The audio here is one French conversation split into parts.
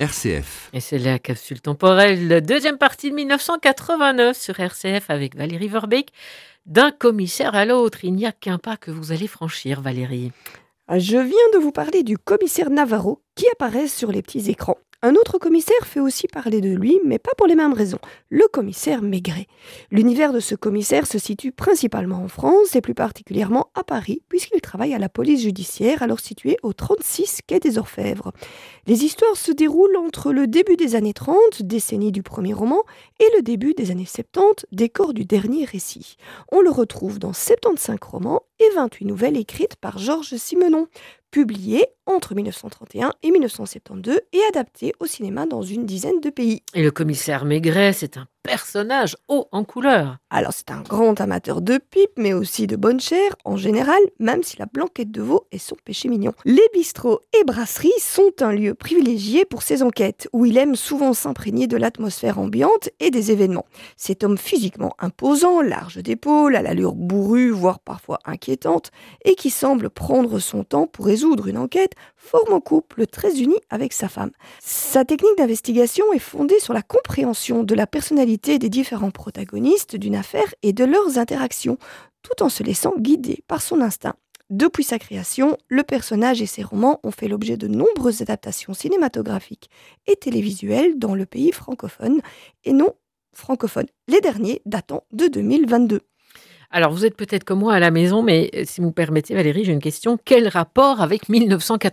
RCF. Et c'est la capsule temporelle, deuxième partie de 1989 sur RCF avec Valérie Verbeek. D'un commissaire à l'autre, il n'y a qu'un pas que vous allez franchir, Valérie. Je viens de vous parler du commissaire Navarro qui apparaît sur les petits écrans. Un autre commissaire fait aussi parler de lui, mais pas pour les mêmes raisons. Le commissaire Maigret. L'univers de ce commissaire se situe principalement en France et plus particulièrement à Paris, puisqu'il travaille à la police judiciaire, alors située au 36 quai des Orfèvres. Les histoires se déroulent entre le début des années 30, décennie du premier roman, et le début des années 70, décor du dernier récit. On le retrouve dans 75 romans et 28 nouvelles écrites par Georges Simenon, publiées entre 1931 et 1972 et adaptées au cinéma dans une dizaine de pays. Et le commissaire Maigret, c'est un personnage haut en couleur. Alors c'est un grand amateur de pipe, mais aussi de bonne chair, en général, même si la blanquette de veau est son péché mignon. Les bistrots et brasseries sont un lieu privilégié pour ses enquêtes, où il aime souvent s'imprégner de l'atmosphère ambiante et des événements. Cet homme physiquement imposant, large d'épaules, à l'allure bourrue, voire parfois inquiétante, et qui semble prendre son temps pour résoudre une enquête, forme un couple très uni avec sa femme. Sa technique d'investigation est fondée sur la compréhension de la personnalité des différents protagonistes d'une affaire et de leurs interactions, tout en se laissant guider par son instinct. Depuis sa création, le personnage et ses romans ont fait l'objet de nombreuses adaptations cinématographiques et télévisuelles dans le pays francophone et non francophone, les derniers datant de 2022. Alors, vous êtes peut-être comme moi à la maison, mais si vous permettez, Valérie, j'ai une question. Quel rapport avec 1989 ?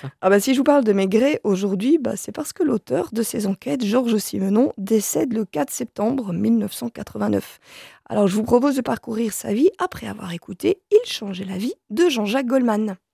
Si je vous parle de Maigret aujourd'hui, c'est parce que l'auteur de ces enquêtes, Georges Simenon, décède le 4 septembre 1989. Alors je vous propose de parcourir sa vie après avoir écouté « Il changeait la vie » de Jean-Jacques Goldman.